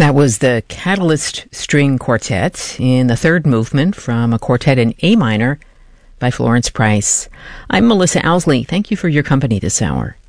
That was the Catalyst String Quartet in the third movement from a quartet in A minor by Florence Price. I'm Melissa Owsley. Thank you for your company this hour.